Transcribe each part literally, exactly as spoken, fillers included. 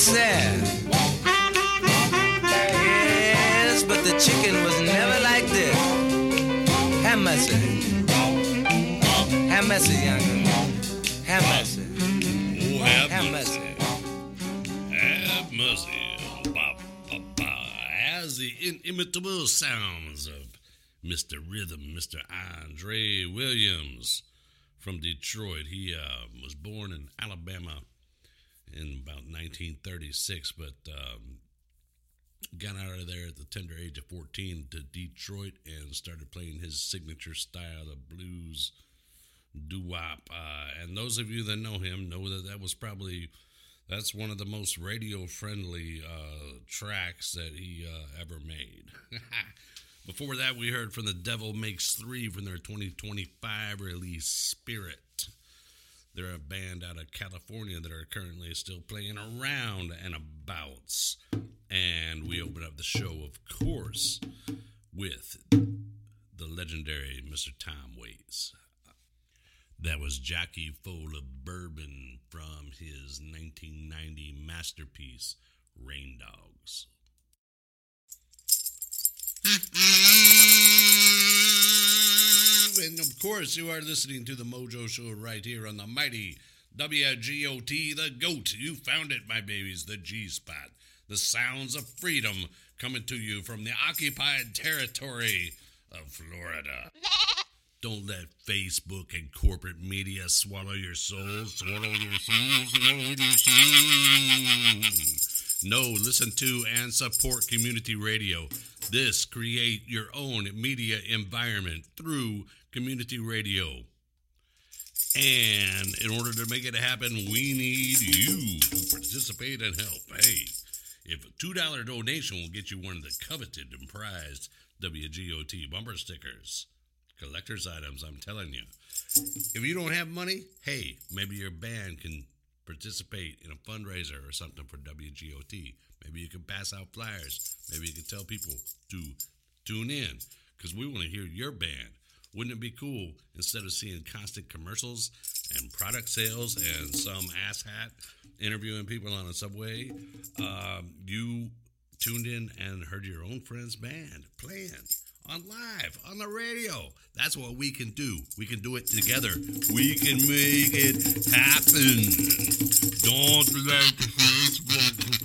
sad. Yes, but the chicken was never like this. Have mercy. Have mercy, young girl. Have mercy. Oh, have, Have mercy. mercy. Have mercy. Ba, ba, ba. As the inimitable sounds of Mister Rhythm, Mister Andre Williams from Detroit. He uh, was born in Alabama in about nineteen thirty-six, but um, got out of there at the tender age of fourteen to Detroit and started playing his signature style of blues doo-wop. Uh, and those of you that know him know that that was probably, that's one of the most radio-friendly uh, tracks that he uh, ever made. Before that, we heard from the Devil Makes Three from their twenty twenty-five release, Spirit. They're a band out of California that are currently still playing around and abouts. And we open up the show, of course, with the legendary Mister Tom Waits. That was Jockey Full of Bourbon from his nineteen ninety masterpiece, Rain Dogs. And of course, you are listening to the Mojo Show right here on the mighty W G O T, the GOAT. You found it, my babies, the G-Spot. The sounds of freedom coming to you from the occupied territory of Florida. Don't let Facebook and corporate media swallow your soul. Swallow your soul. Swallow your soul. No, listen to and support community radio. This, create your own media environment through community radio. And in order to make it happen, we need you to participate and help. Hey, if a two dollars donation will get you one of the coveted and prized W G O T bumper stickers, collector's items, I'm telling you. If you don't have money, hey, maybe your band can participate in a fundraiser or something for W G O T. Maybe you can pass out flyers. Maybe you can tell people to tune in, because we want to hear your band. Wouldn't it be cool, instead of seeing constant commercials and product sales and some asshat interviewing people on a subway, um, you tuned in and heard your own friend's band playing on live, on the radio. That's what we can do. We can do it together. We can make it happen. Don't let the Facebook.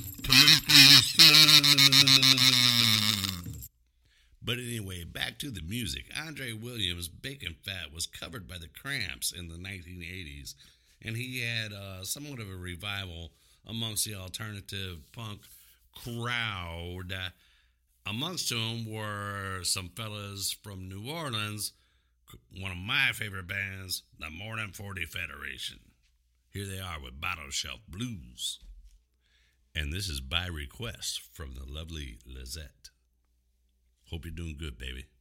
But anyway, back to the music. Andre Williams' Bacon Fat was covered by the Cramps in the nineteen eighties, and he had uh, somewhat of a revival amongst the alternative punk crowd. Amongst whom were some fellas from New Orleans, one of my favorite bands, the More Than forty Federation. Here they are with Bottle Shelf Blues. And this is by request from the lovely Lizette. Hope you're doing good, baby.